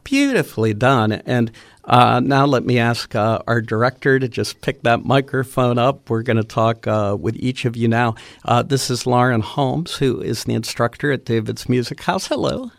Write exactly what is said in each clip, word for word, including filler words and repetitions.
Beautifully done. And uh, now let me ask uh, our director to just pick that microphone up. We're going to talk uh, with each of you now. Uh, this is Lauren Holmes, who is the instructor at David's Music House. Hello.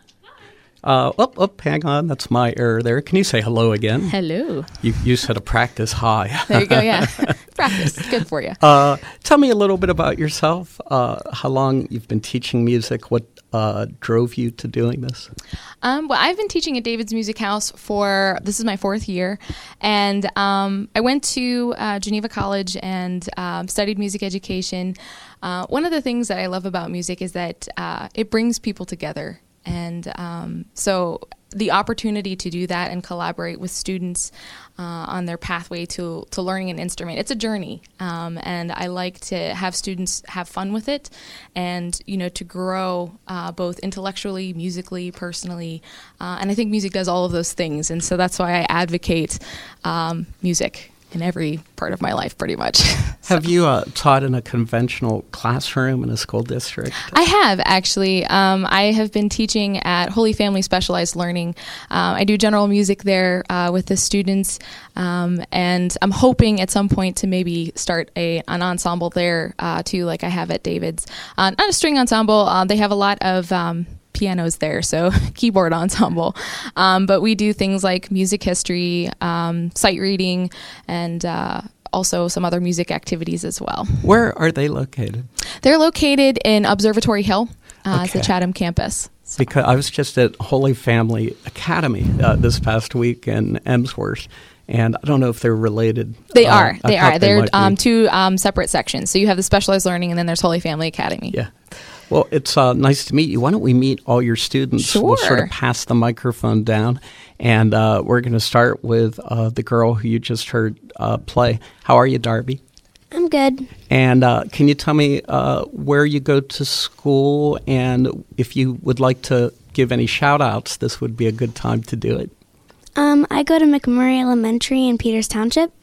Uh, oh, oh, hang on. That's my error there. Can you say hello again? Hello. You, you said a practice hi. There you go, yeah. Practice. Good for you. Uh, tell me a little bit about yourself, uh, how long you've been teaching music, what uh, drove you to doing this? Um, well, I've been teaching at David's Music House for, this is my fourth year, and um, I went to uh, Geneva College and um, studied music education. Uh, one of the things that I love about music is that uh, it brings people together. And um, so the opportunity to do that and collaborate with students uh, on their pathway to, to learning an instrument, it's a journey. Um, and I like to have students have fun with it and, you know, to grow uh, both intellectually, musically, personally. Uh, and I think music does all of those things. And so that's why I advocate um, music in every part of my life, pretty much. So. Have you uh, taught in a conventional classroom in a school district? I have, actually. Um, I have been teaching at Holy Family Specialized Learning. Um, I do general music there uh, with the students, um, and I'm hoping at some point to maybe start a an ensemble there, uh, too, like I have at David's. Uh, not a string ensemble. Uh, they have a lot of... Um, pianos there, so keyboard ensemble. Um, but we do things like music history, um, sight reading, and uh, also some other music activities as well. Where are they located? They're located in Observatory Hill, uh, okay. It's the Chatham campus. So. Because I was just at Holy Family Academy uh, this past week in Emsworth. And I don't know if they're related. They uh, are. They are. They They're um, two um, separate sections. So you have the specialized learning, and then there's Holy Family Academy. Yeah. Well, it's uh, nice to meet you. Why don't we meet all your students? Sure. We'll sort of pass the microphone down, and uh, we're going to start with uh, the girl who you just heard uh, play. How are you, Darby? I'm good. And uh, can you tell me uh, where you go to school, and if you would like to give any shout-outs, this would be a good time to do it. Um, I go to McMurray Elementary in Peters Township,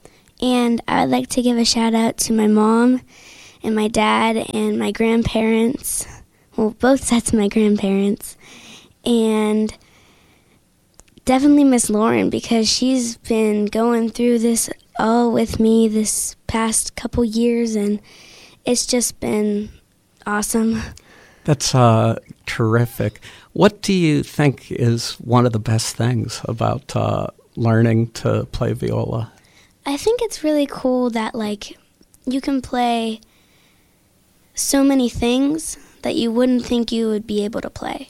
and I would like to give a shout-out to my mom and my dad and my grandparents, well, both sets of my grandparents, and definitely Miss Lauren, because she's been going through this all with me this past couple years, and it's just been awesome. That's uh, terrific. What do you think is one of the best things about uh, learning to play viola? I think it's really cool that, like, you can play so many things that you wouldn't think you would be able to play.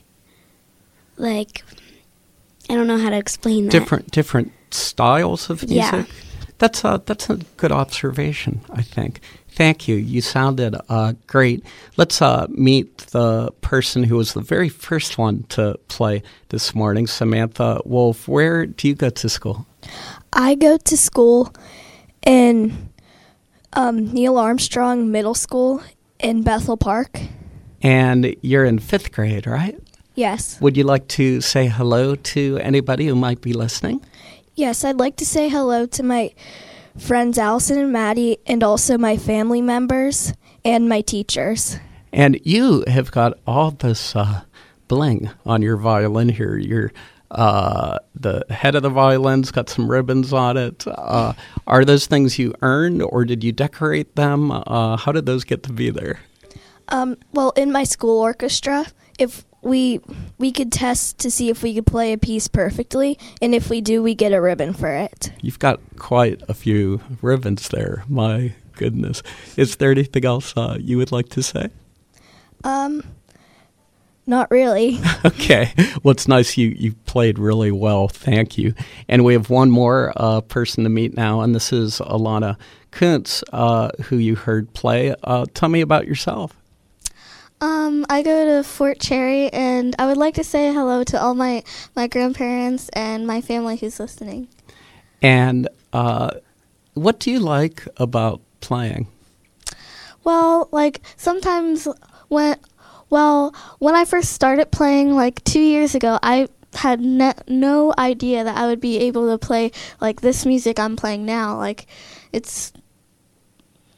Like, I don't know how to explain that. Different different styles of music? Yeah. That's a, that's a good observation, I think. Thank you. You sounded uh, great. Let's uh, meet the person who was the very first one to play this morning, Samantha Wolf. Where do you go to school? I go to school in um, Neil Armstrong Middle School in Bethel Park. And you're in fifth grade, right? Yes. Would you like to say hello to anybody who might be listening? Yes, I'd like to say hello to my friends Allison and Maddie, and also my family members and my teachers. And you have got all this uh, bling on your violin here. You're uh, the head of the violin's got some ribbons on it. Uh, are those things you earned, or did you decorate them? Uh, how did those get to be there? Um, well, in my school orchestra, if we we could test to see if we could play a piece perfectly, and if we do, we get a ribbon for it. You've got quite a few ribbons there. My goodness. Is there anything else uh, you would like to say? Um, not really. Okay. Well, it's nice you, you played really well. Thank you. And we have one more uh, person to meet now, and this is Alana Kuntz, uh, who you heard play. Uh, tell me about yourself. Um, I go to Fort Cherry, and I would like to say hello to all my, my grandparents and my family who's listening. And uh, what do you like about playing? Well, like, sometimes when, well, when I first started playing, like, two years ago, I had ne- no idea that I would be able to play, like, this music I'm playing now. Like, it's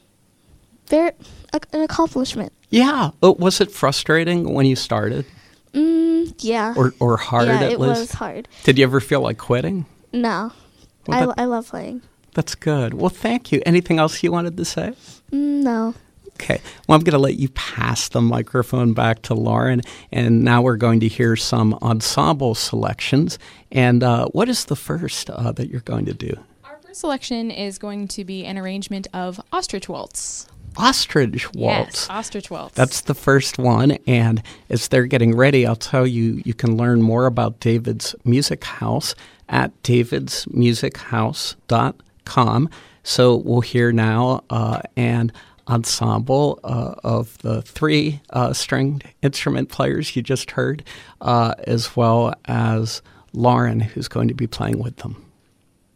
very, a, an accomplishment. Yeah. Oh, was it frustrating when you started? Mm, yeah. Or or hard yeah, at it least? was hard. Did you ever feel like quitting? No. Well, that- I, I love playing. That's good. Well, thank you. Anything else you wanted to say? Mm, no. Okay. Well, I'm going to let you pass the microphone back to Lauren, and now we're going to hear some ensemble selections. And uh, what is the first uh, that you're going to do? Our first selection is going to be an arrangement of Ostrich Waltz. Ostrich Waltz. Yes, Ostrich Waltz. That's the first one. And as they're getting ready, I'll tell you, you can learn more about David's Music House at davids music house dot com. So we'll hear now uh, an ensemble uh, of the three uh, stringed instrument players you just heard, uh, as well as Lauren, who's going to be playing with them.